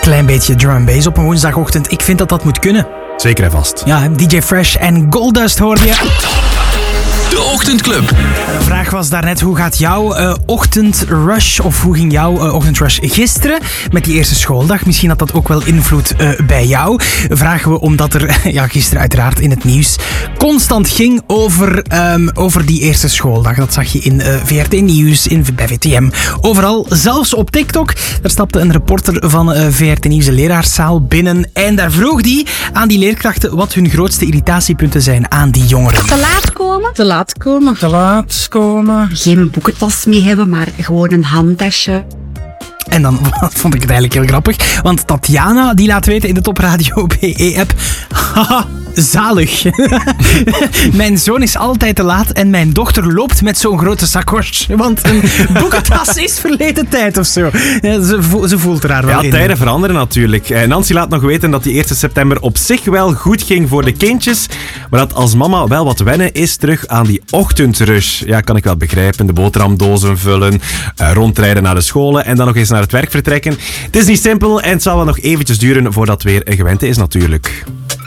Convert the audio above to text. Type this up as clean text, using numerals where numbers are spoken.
Klein beetje drum and bass op een woensdagochtend. Ik vind dat dat moet kunnen. Zeker en vast. Ja, DJ Fresh en Goldust hoorde je. De Ochtendclub. De vraag was daarnet, hoe gaat jouw ochtendrush, of hoe ging jouw ochtendrush gisteren met die eerste schooldag? Misschien had dat ook wel invloed bij jou. Vragen we omdat er gisteren uiteraard in het nieuws constant ging over die eerste schooldag. Dat zag je in VRT Nieuws, bij VTM, overal. Zelfs op TikTok. Daar stapte een reporter van VRT Nieuws de leraarszaal binnen en daar vroeg die aan die leerkrachten wat hun grootste irritatiepunten zijn aan die jongeren. Te laat komen? Te laat komen. Te laat komen. Geen boekentas mee hebben, maar gewoon een handtasje. En dan vond ik het eigenlijk heel grappig, want Tatjana die laat weten in de Top Radio BE-app, haha, zalig. Mijn zoon is altijd te laat en mijn dochter loopt met zo'n grote sakos, want een boekentas is verleden tijd of zo. Ja, ze voelt er haar wel in. Ja, tijden veranderen natuurlijk. Nancy laat nog weten dat die 1 september op zich wel goed ging voor de kindjes, maar dat als mama wel wat wennen is terug aan die ochtendrush. Ja, kan ik wel begrijpen. De boterhamdozen vullen, rondrijden naar de scholen en dan nog eens naar het werk vertrekken. Het is niet simpel en het zal wel nog eventjes duren voordat het weer een gewente is natuurlijk.